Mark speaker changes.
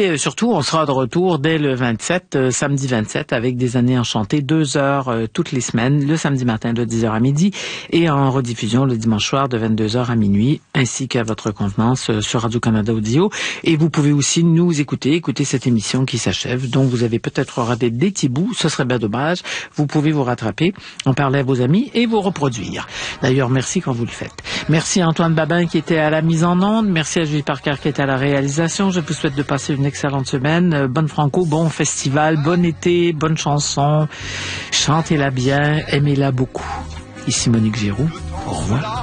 Speaker 1: Et surtout, on sera de retour dès le 27, samedi 27, avec des années enchantées, 2 heures toutes les semaines, le samedi matin de 10h à midi et en rediffusion le dimanche soir de 22h à minuit, ainsi qu'à votre contenance sur Radio-Canada Audio. Et vous pouvez aussi nous écouter cette émission qui s'achève, dont vous avez peut-être raté des petits bouts, ce serait bien dommage. Vous pouvez vous rattraper, en parler à vos amis et vous reproduire. D'ailleurs, merci quand vous le faites. Merci à Antoine Babin qui était à la mise en onde. Merci à Julie Parker qui était à la réalisation. Je vous souhaite de passer une excellente semaine. Bonne Franco, bon festival, bon été, bonne chanson. Chantez-la bien, aimez-la beaucoup. Ici Monique Giroux. Au revoir.